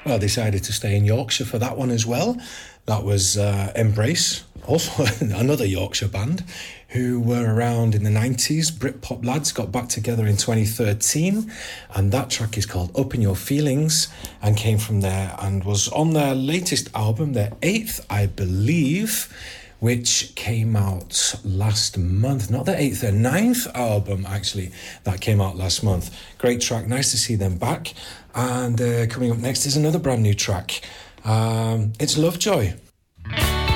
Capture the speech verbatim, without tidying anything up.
Well, I decided to stay in Yorkshire for that one as well. That was uh, Embrace, also another Yorkshire band who were around in the nineties. Britpop lads got back together in twenty thirteen, and that track is called Up in Your Feelings and came from there and was on their latest album, their eighth, I believe, which came out last month. Not the eighth, their ninth album, actually, that came out last month. Great track, nice to see them back. And uh, coming up next is another brand new track. Um, it's Lovejoy.